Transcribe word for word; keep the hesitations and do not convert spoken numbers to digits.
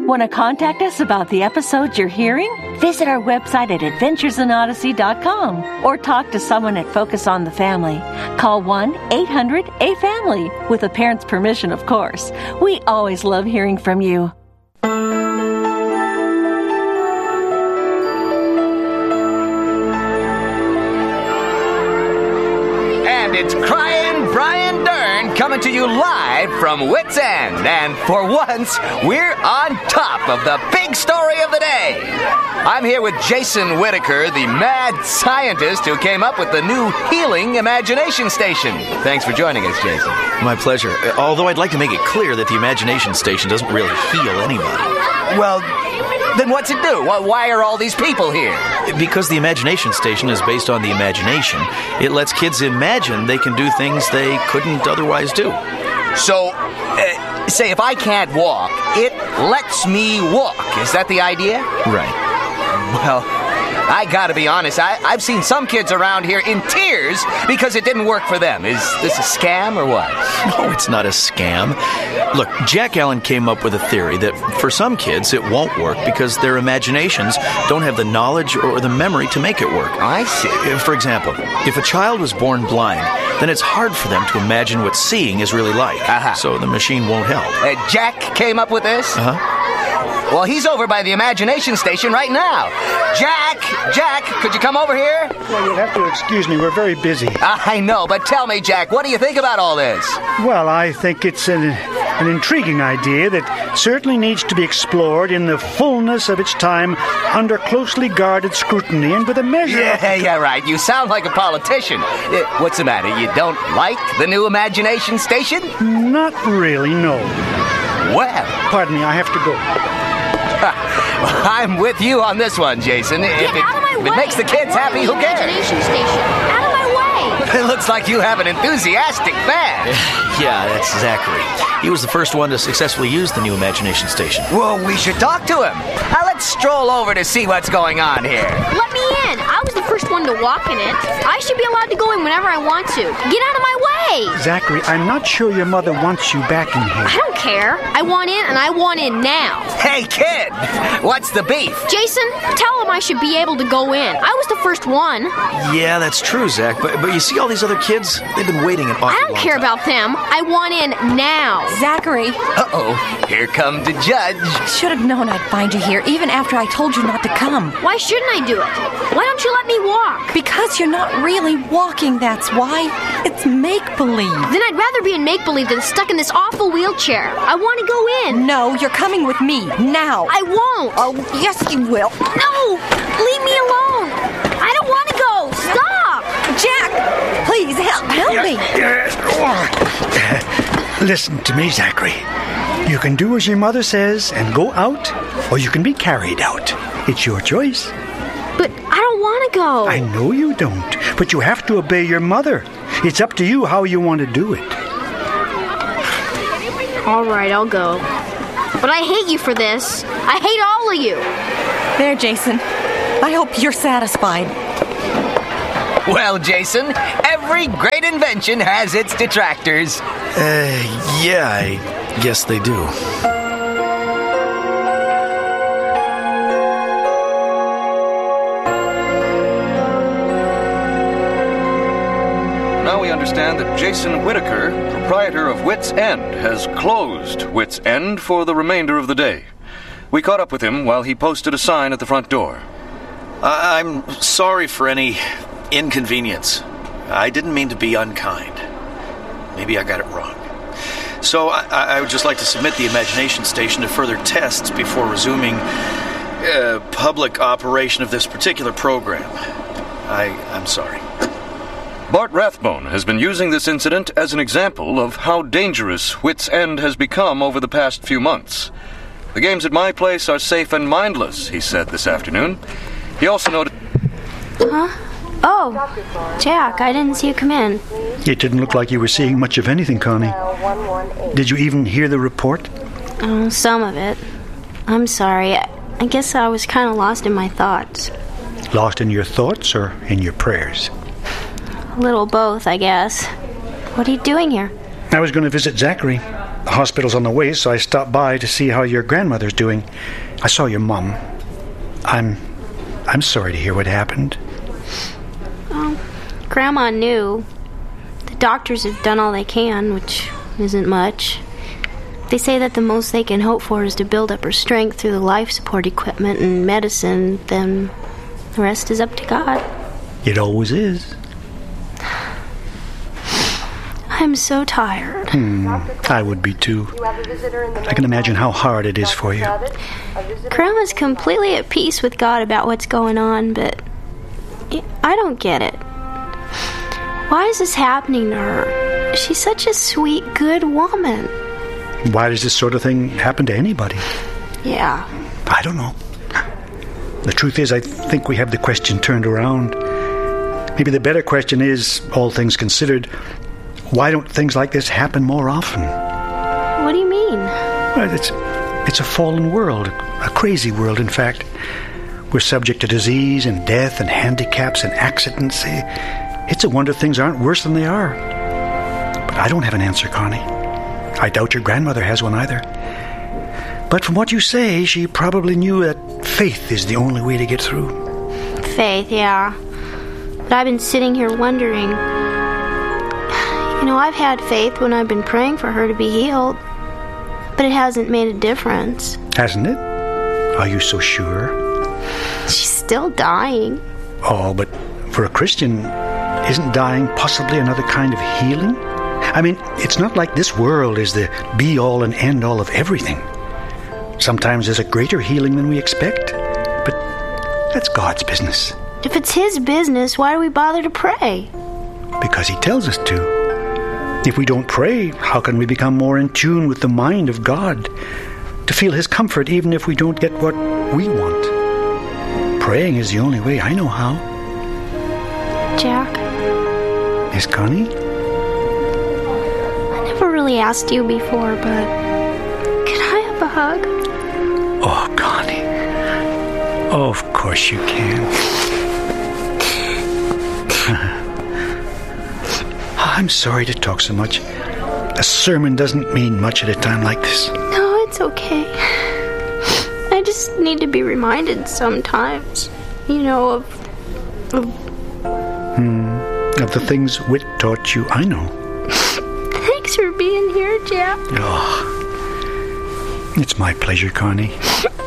Want to contact us about the episodes you're hearing? Visit our website at adventures in odyssey dot com or talk to someone at Focus on the Family. Call one eight hundred A family, with a parent's permission, of course. We always love hearing from you. And it's Crying Brian Dern coming to you live from Wits End. And for once, we're on top of the big story of the day. I'm here with Jason Whitaker, the mad scientist who came up with the new healing imagination station. Thanks for joining us, Jason. My pleasure. Although I'd like to make it clear that the imagination station doesn't really heal anybody. Well, then what's it do? Why are all these people here? Because the imagination station is based on the imagination. It lets kids imagine they can do things they couldn't otherwise do. So, uh, say if I can't walk, it lets me walk. Is that the idea? Right. Well, I gotta be honest, I, I've seen some kids around here in tears because it didn't work for them. Is this a scam or what? No, it's not a scam. Look, Jack Allen came up with a theory that for some kids it won't work because their imaginations don't have the knowledge or the memory to make it work. I see. For example, if a child was born blind, then it's hard for them to imagine what seeing is really like. Uh-huh. So the machine won't help. Uh, Jack came up with this? Uh-huh. Well, he's over by the imagination station right now. Jack! Jack, could you come over here? Well, you'll have to excuse me. We're very busy. I know, but tell me, Jack, what do you think about all this? Well, I think it's an, an intriguing idea that certainly needs to be explored in the fullness of its time under closely guarded scrutiny and with a measure Yeah, of... yeah, right. You sound like a politician. Uh, what's the matter? You don't like the new imagination station? Not really, no. Well... Pardon me, I have to go. I'm with you on this one, Jason. Get if it, out of my if way. it makes the kids happy, who cares? Imagination station. Out of my way. It looks like you have an enthusiastic fan. Yeah, that's Zachary. He was the first one to successfully use the new imagination station. Well, we should talk to him. Now let's stroll over to see what's going on here. Let me in. I was the first one to walk in it. I should be allowed to go in whenever I want to. Get out of my way. Zachary, I'm not sure your mother wants you back in here. I don't care. I want in, and I want in now. Hey, kid, what's the beef? Jason, tell him I should be able to go in. I was the first one. Yeah, that's true, Zach. But but you see all these other kids? They've been waiting an awful long I don't care time. about them. I want in now. Zachary, Uh-oh, here comes the judge. should have known I'd find you here even after I told you not to come. Why shouldn't I do it? Why don't you let me walk? Because you're not really walking, that's why. It's make-believe. Then I'd rather be in make-believe than stuck in this awful wheelchair. I want to go in. No, you're coming with me, now. I won't. Oh, yes, you will. No! Leave me alone! I don't want to go! Stop! Jack, please help, help me. Listen to me, Zachary. You can do as your mother says and go out, or you can be carried out. It's your choice. But I don't want to go. I know you don't, but you have to obey your mother. It's up to you how you want to do it. All right, I'll go. But I hate you for this. I hate all of you. There, Jason. I hope you're satisfied. Well, Jason, every great invention has its detractors. Uh, yeah, I guess they do. Now we understand that Jason Whitaker, proprietor of Wits End, has closed Wits End for the remainder of the day. We caught up with him while he posted a sign at the front door. I- I'm sorry for any inconvenience. I didn't mean to be unkind. Maybe I got it wrong. So I, I would just like to submit the imagination station to further tests before resuming uh, public operation of this particular program. I, I'm sorry. Bart Rathbone has been using this incident as an example of how dangerous Wits End has become over the past few months. The games at my place are safe and mindless, he said this afternoon. He also noted... Huh? Oh, Jack, I didn't see you come in. It didn't look like you were seeing much of anything, Connie. Did you even hear the report? Oh, some of it. I'm sorry. I, I guess I was kind of lost in my thoughts. Lost in your thoughts or in your prayers? A little both, I guess. What are you doing here? I was going to visit Zachary. The hospital's on the way, so I stopped by to see how your grandmother's doing. I saw your mum. I'm... I'm sorry to hear what happened. Well, Grandma knew. The doctors have done all they can, which isn't much. They say that the most they can hope for is to build up her strength through the life support equipment and medicine. Then the rest is up to God. It always is. I'm so tired. Hmm, I would be too. I can imagine how hard it is for you. Grandma's completely at peace with God about what's going on, but I don't get it. Why is this happening to her? She's such a sweet, good woman. Why does this sort of thing happen to anybody? Yeah. I don't know. The truth is, I think we have the question turned around. Maybe the better question is, all things considered, why don't things like this happen more often? What do you mean? Well, it's, it's a fallen world, a crazy world, in fact. We're subject to disease and death and handicaps and accidents. It's a wonder things aren't worse than they are. But I don't have an answer, Connie. I doubt your grandmother has one either. But from what you say, she probably knew that faith is the only way to get through. Faith, yeah. But I've been sitting here wondering... You know, I've had faith when I've been praying for her to be healed, but it hasn't made a difference. Hasn't it? Are you so sure? She's still dying. Oh, but for a Christian, isn't dying possibly another kind of healing? I mean, it's not like this world is the be-all and end-all of everything. Sometimes there's a greater healing than we expect, but that's God's business. If it's His business, why do we bother to pray? Because He tells us to. If we don't pray, how can we become more in tune with the mind of God? To feel His comfort even if we don't get what we want. Praying is the only way I know how. Jack? Miss Connie? I never really asked you before, but could I have a hug? Oh, Connie. Oh, of course you can. I'm sorry to talk so much. A sermon doesn't mean much at a time like this. No, it's okay. I just need to be reminded sometimes, you know, of... Of, hmm, of the things Whit taught you, I know. Thanks for being here, Jack. Oh, it's my pleasure, Connie.